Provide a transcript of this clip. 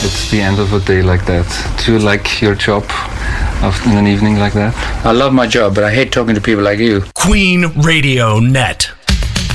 at the end of a day like that? Do you like your job in an evening like that? I love my job, but I hate talking to people like you. Queen Radio Net.